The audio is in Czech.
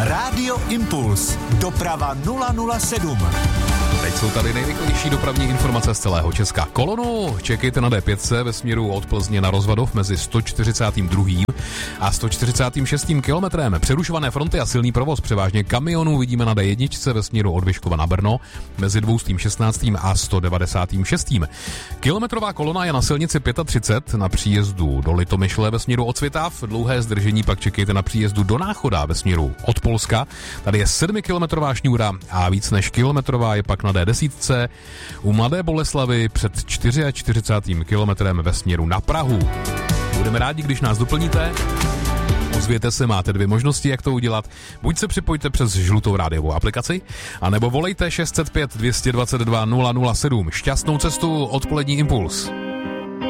Rádio Impuls. Doprava 007. Teď jsou tady nejrychlejší dopravní informace z celého Česka. Kolonu čekejte na D5 ve směru od Plzně na Rozvadov mezi 142. a 146. kilometrem. Přerušované fronty a silný provoz převážně kamionů vidíme na D1 ve směru od Vyškova na Brno mezi 216. a 196. Kilometrová kolona je na silnici 35 na příjezdu do Litomyšle ve směru od Svitav. Dlouhé zdržení pak čekejte na příjezdu do Náchoda ve směru od Polska. Tady je 7kilometrová šňůra a víc než kilometrová je pak na D10 u Mladé Boleslavi před 44. kilometrem ve směru na Prahu. Budeme rádi, když nás doplníte. Ozvěte se, máte dvě možnosti, jak to udělat. Buď se připojte přes žlutou rádiovou aplikaci, anebo volejte 605 222 007. Šťastnou cestu, odpolední Impuls.